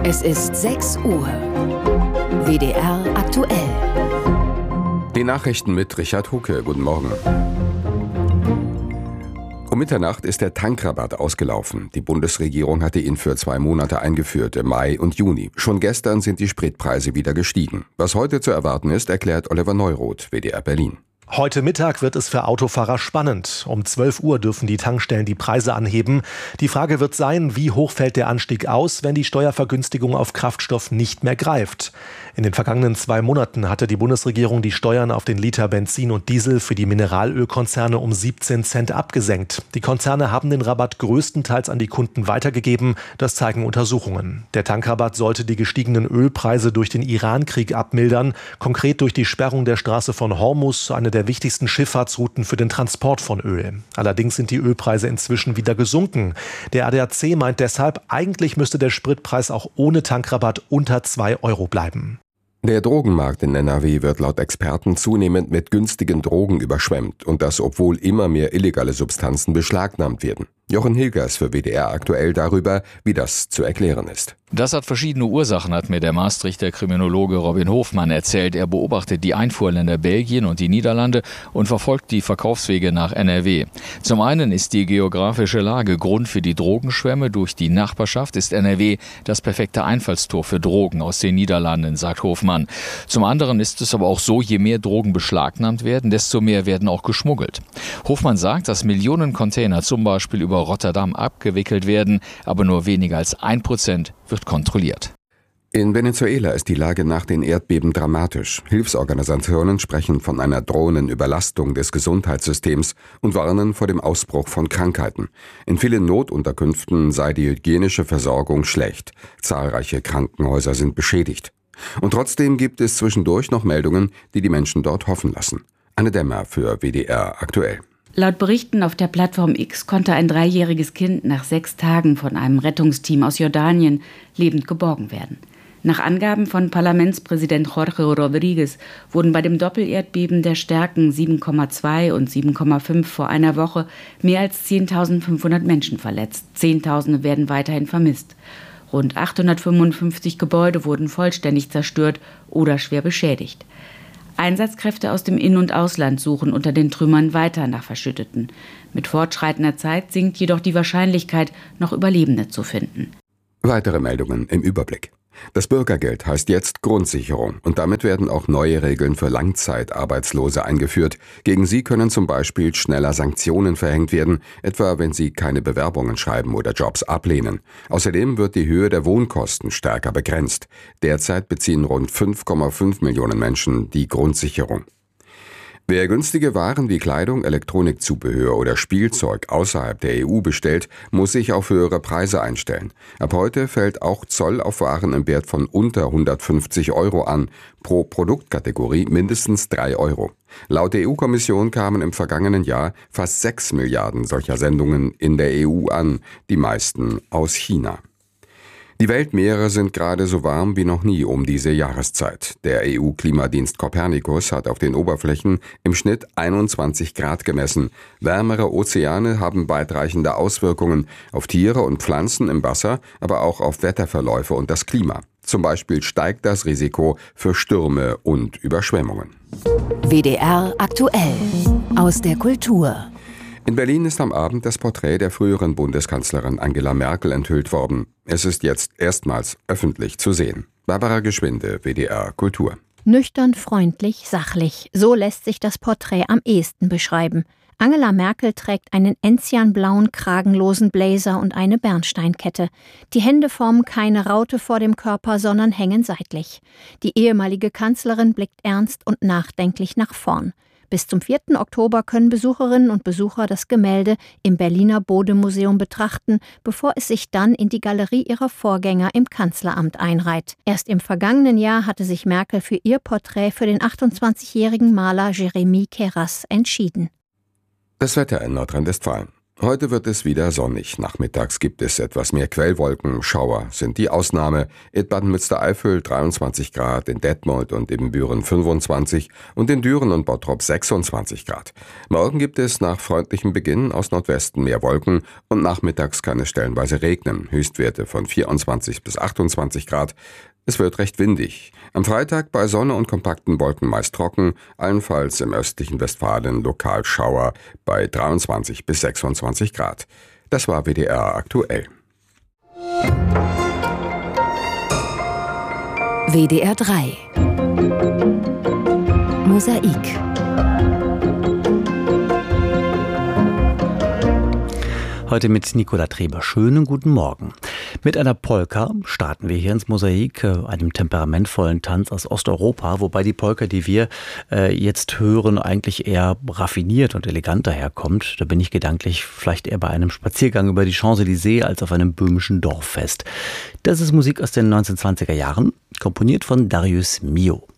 Es ist 6 Uhr. WDR aktuell. Die Nachrichten mit Richard Hucke. Guten Morgen. Um Mitternacht ist der Tankrabatt ausgelaufen. Die Bundesregierung hatte ihn für 2 Monate eingeführt, im Mai und Juni. Schon gestern sind die Spritpreise wieder gestiegen. Was heute zu erwarten ist, erklärt Oliver Neuroth, WDR Berlin. Heute Mittag wird es für Autofahrer spannend. Um 12 Uhr dürfen die Tankstellen die Preise anheben. Die Frage wird sein, wie hoch fällt der Anstieg aus, wenn die Steuervergünstigung auf Kraftstoff nicht mehr greift. In den vergangenen 2 Monaten hatte die Bundesregierung die Steuern auf den Liter Benzin und Diesel für die Mineralölkonzerne um 17 Cent abgesenkt. Die Konzerne haben den Rabatt größtenteils an die Kunden weitergegeben. Das zeigen Untersuchungen. Der Tankrabatt sollte die gestiegenen Ölpreise durch den Iran-Krieg abmildern. Konkret durch die Sperrung der Straße von Hormuz, eine der wichtigsten Schifffahrtsrouten für den Transport von Öl. Allerdings sind die Ölpreise inzwischen wieder gesunken. Der ADAC meint deshalb, eigentlich müsste der Spritpreis auch ohne Tankrabatt unter 2 Euro bleiben. Der Drogenmarkt in NRW wird laut Experten zunehmend mit günstigen Drogen überschwemmt und das, obwohl immer mehr illegale Substanzen beschlagnahmt werden. Jochen Hilgers für WDR aktuell darüber, wie das zu erklären ist. Das hat verschiedene Ursachen, hat mir der Maastrichter Kriminologe Robin Hofmann erzählt. Er beobachtet die Einfuhrländer Belgien und die Niederlande und verfolgt die Verkaufswege nach NRW. Zum einen ist die geografische Lage Grund für die Drogenschwemme. Durch die Nachbarschaft ist NRW das perfekte Einfallstor für Drogen aus den Niederlanden, sagt Hofmann. Zum anderen ist es aber auch so, je mehr Drogen beschlagnahmt werden, desto mehr werden auch geschmuggelt. Hofmann sagt, dass Millionen Container zum Beispiel über Rotterdam abgewickelt werden, aber nur weniger als 1% wird kontrolliert. In Venezuela ist die Lage nach den Erdbeben dramatisch. Hilfsorganisationen sprechen von einer drohenden Überlastung des Gesundheitssystems und warnen vor dem Ausbruch von Krankheiten. In vielen Notunterkünften sei die hygienische Versorgung schlecht. Zahlreiche Krankenhäuser sind beschädigt. Und trotzdem gibt es zwischendurch noch Meldungen, die die Menschen dort hoffen lassen. Anne Dämmer für WDR aktuell. Laut Berichten auf der Plattform X konnte ein 3-jähriges Kind nach 6 Tagen von einem Rettungsteam aus Jordanien lebend geborgen werden. Nach Angaben von Parlamentspräsident Jorge Rodríguez wurden bei dem Doppelerdbeben der Stärken 7,2 und 7,5 vor einer Woche mehr als 10.500 Menschen verletzt. Zehntausende werden weiterhin vermisst. Rund 855 Gebäude wurden vollständig zerstört oder schwer beschädigt. Einsatzkräfte aus dem In- und Ausland suchen unter den Trümmern weiter nach Verschütteten. Mit fortschreitender Zeit sinkt jedoch die Wahrscheinlichkeit, noch Überlebende zu finden. Weitere Meldungen im Überblick. Das Bürgergeld heißt jetzt Grundsicherung und damit werden auch neue Regeln für Langzeitarbeitslose eingeführt. Gegen sie können zum Beispiel schneller Sanktionen verhängt werden, etwa wenn sie keine Bewerbungen schreiben oder Jobs ablehnen. Außerdem wird die Höhe der Wohnkosten stärker begrenzt. Derzeit beziehen rund 5,5 Millionen Menschen die Grundsicherung. Wer günstige Waren wie Kleidung, Elektronikzubehör oder Spielzeug außerhalb der EU bestellt, muss sich auf höhere Preise einstellen. Ab heute fällt auch Zoll auf Waren im Wert von unter 150 Euro an, pro Produktkategorie mindestens 3 Euro. Laut der EU-Kommission kamen im vergangenen Jahr fast 6 Milliarden solcher Sendungen in der EU an, die meisten aus China. Die Weltmeere sind gerade so warm wie noch nie um diese Jahreszeit. Der EU-Klimadienst Copernicus hat auf den Oberflächen im Schnitt 21 Grad gemessen. Wärmere Ozeane haben weitreichende Auswirkungen auf Tiere und Pflanzen im Wasser, aber auch auf Wetterverläufe und das Klima. Zum Beispiel steigt das Risiko für Stürme und Überschwemmungen. WDR aktuell. Aus der Kultur. In Berlin ist am Abend das Porträt der früheren Bundeskanzlerin Angela Merkel enthüllt worden. Es ist jetzt erstmals öffentlich zu sehen. Barbara Geschwinde, WDR Kultur. Nüchtern, freundlich, sachlich. So lässt sich das Porträt am ehesten beschreiben. Angela Merkel trägt einen enzianblauen, kragenlosen Blazer und eine Bernsteinkette. Die Hände formen keine Raute vor dem Körper, sondern hängen seitlich. Die ehemalige Kanzlerin blickt ernst und nachdenklich nach vorn. Bis zum 4. Oktober können Besucherinnen und Besucher das Gemälde im Berliner Bode-Museum betrachten, bevor es sich dann in die Galerie ihrer Vorgänger im Kanzleramt einreiht. Erst im vergangenen Jahr hatte sich Merkel für ihr Porträt für den 28-jährigen Maler Jeremy Keras entschieden. Das Wetter in Nordrhein-Westfalen. Heute wird es wieder sonnig. Nachmittags gibt es etwas mehr Quellwolken. Schauer sind die Ausnahme. In Bad Münstereifel 23 Grad, in Detmold und Ibbenbüren 25 und in Düren und Bottrop 26 Grad. Morgen gibt es nach freundlichem Beginn aus Nordwesten mehr Wolken und nachmittags kann es stellenweise regnen. Höchstwerte von 24 bis 28 Grad. Es wird recht windig. Am Freitag bei Sonne und kompakten Wolken meist trocken, allenfalls im östlichen Westfalen lokal Schauer bei 23 bis 26 Grad. Das war WDR aktuell. WDR 3 Mosaik. Heute mit Nicola Treber. Schönen guten Morgen. Mit einer Polka starten wir hier ins Mosaik, einem temperamentvollen Tanz aus Osteuropa, wobei die Polka, die wir jetzt hören, eigentlich eher raffiniert und elegant daherkommt. Da bin ich gedanklich vielleicht eher bei einem Spaziergang über die Champs-Élysées als auf einem böhmischen Dorffest. Das ist Musik aus den 1920er Jahren, komponiert von Darius Milhaud.